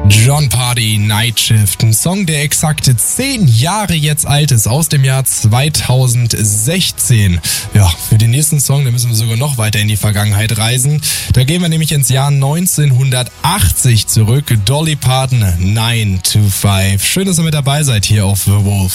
Jon Pardi, Night Shift, ein Song, der exakt 10 Jahre jetzt alt ist, aus dem Jahr 2016. Ja, für den nächsten Song, da müssen wir sogar noch weiter in die Vergangenheit reisen. Da gehen wir nämlich ins Jahr 1980 zurück. Dolly Parton, 9 to 5. Schön, dass ihr mit dabei seid hier auf The Wolf.